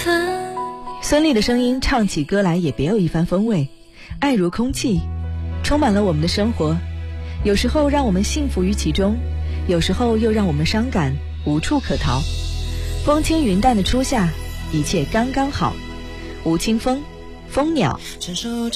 孙俪的声音唱起歌来也别有一番风味，爱如空气，充满了我们的生活，有时候让我们幸福于其中，有时候又让我们伤感，无处可逃。风轻云淡的初夏，一切刚刚好。吴青峰，蜂鸟。 牵手